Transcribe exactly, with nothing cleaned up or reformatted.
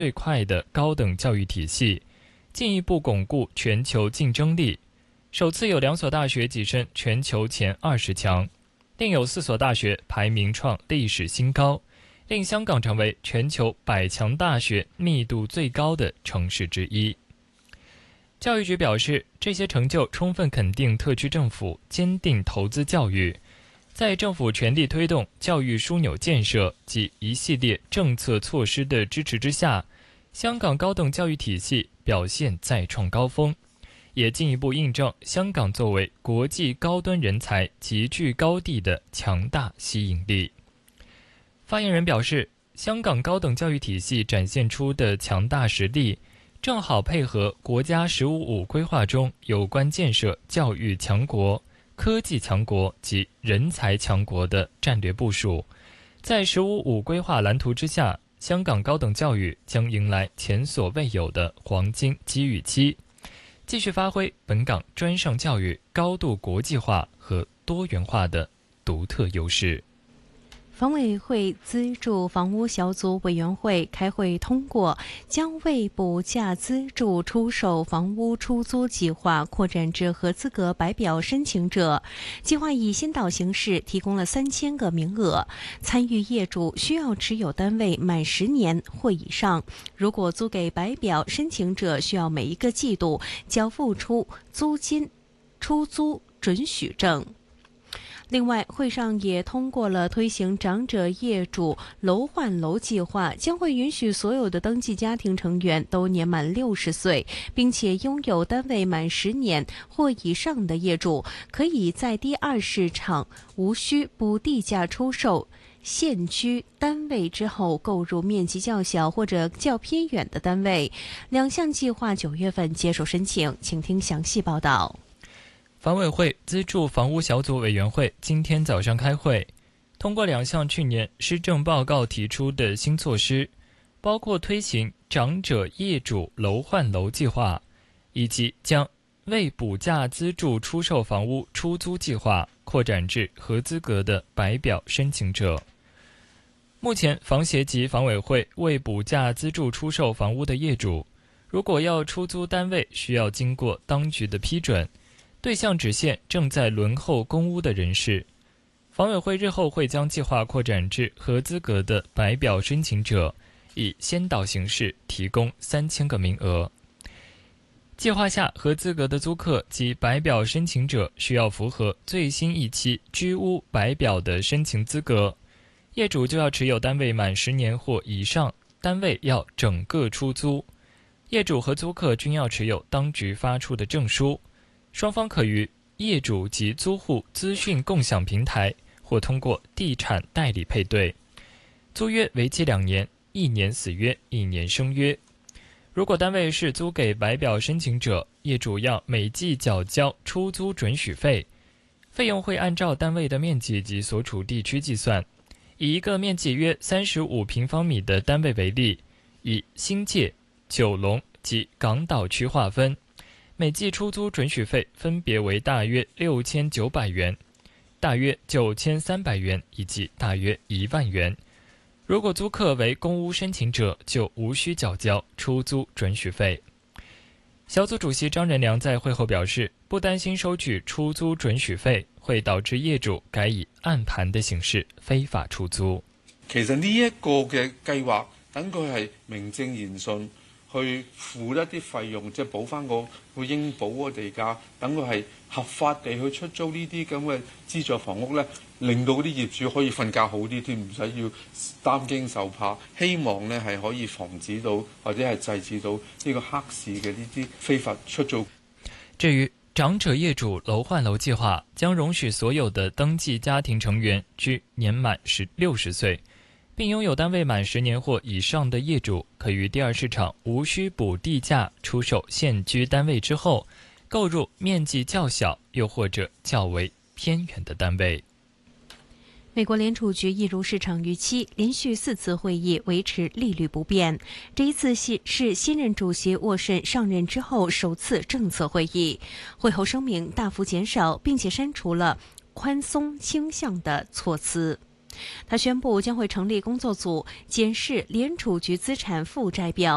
最快的高等教育体系，进一步巩固全球竞争力。首次有两所大学跻身全球前二十强，另有四所大学排名创历史新高，令香港成为全球百强大学密度最高的城市之一。教育局表示，这些成就充分肯定特区政府坚定投资教育，在政府全力推动教育枢纽建设及一系列政策措施的支持之下，香港高等教育体系表现再创高峰，也进一步印证香港作为国际高端人才集聚高地的强大吸引力。发言人表示，香港高等教育体系展现出的强大实力，正好配合国家“十五五”规划中有关建设教育强国、科技强国及人才强国的战略部署。在“十五五”规划蓝图之下，香港高等教育将迎来前所未有的黄金机遇期，继续发挥本港专上教育高度国际化和多元化的独特优势。 房委会资助房屋小组委员会开会通过，将为补价资助出售房屋出租计划扩展至合资格白表申请者。计划以先导形式提供了三千个名额，参与业主需要持有单位满十年或以上。如果租给白表申请者，需要每一个季度缴付出租金出租准许证。另外，会上也通过了推行长者业主楼换楼计划，将会允许所有的登记家庭成员都年满六十岁，并且拥有单位满十年或以上的业主，可以在第二市场无需补地价出售现居单位之后，购入面积较小或者较偏远的单位。两项计划九月份接受申请，请听详细报道。 房委会资助房屋小组委员会今天早上开会，通过两项去年施政报告提出的新措施，包括推行长者业主楼换楼计划，以及将为补价资助出售房屋出租计划扩展至合资格的白表申请者。目前，房协及房委会为补价资助出售房屋的业主，如果要出租单位，需要经过当局的批准，对象只限正在轮候公屋的人士。房委会日后会将计划扩展至合资格的白表申请者，以先导形式提供三千个名额。计划下合资格的租客及白表申请者需要符合最新一期居屋白表的申请资格，业主就要持有单位满十年或以上，单位要整个出租，业主和租客均要持有当局发出的证书。双方可于业主及租户资讯共享平台或通过地产代理配对，租约为期两年，一年死约，一年生约。如果单位是租给白表申请者，业主要每季缴交出租准许费，费用会按照单位的面积及所处地区计算。以一个面积约三十五平方米的单位为例，以新界、九龙及港岛区划分，每季出租准许费分别为大约六千九百元、大约九千三百元以及大约一万元。如果租客为公屋申请者，就无需缴交出租准许费。小组主席张仁良在会后表示，不担心收取出租准許費會導致業主改以按盤的形式非法出租。 其實呢一個嘅計劃，等佢係名正言順去付一啲費用，即係補翻個個應補個地價，等佢係合法地去出租呢啲咁嘅資助房屋呢，令到啲業主可以瞓覺好啲添，唔使要擔驚受怕。希望呢係可以防止到或者係制止到呢個黑市嘅呢啲非法出租。 至於長者業主樓換樓計劃，將容許所有的登記家庭成員居年滿六十歲，並擁有單位滿十年或以上的業主，可於第二市場無需補地價出售現居單位之後，購入面積較小又或者較為偏遠的單位。 美國聯儲局一如市場預期，連續四次會議維持利率不變。這一次是新任主席沃什上任之後首次政策會議，會後聲明大幅減少，並且刪除了寬鬆傾向的措辭。他宣布將會成立工作組，檢視聯儲局資產負債表。